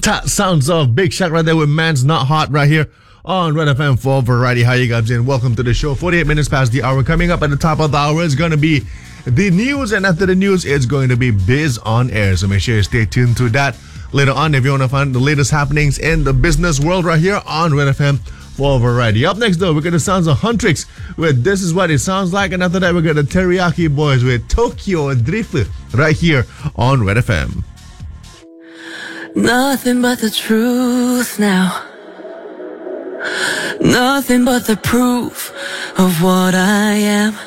Sounds of Big Shaq right there with Man's Not Hot right here on Red FM for Variety. How you guys doing? Welcome to the show. 48 minutes past the hour. Coming up at the top of the hour is going to be the news, and after the news, it's going to be Biz on Air. So make sure you stay tuned to that later on if you want to find the latest happenings in the business world right here on Red FM for Variety. Up next, though, we're going to sounds of Huntrix with This Is What It Sounds Like, and after that, we're going to Teriyaki Boys with Tokyo Drift right here on Red FM. Nothing but the truth now. Nothing but the proof of what I am.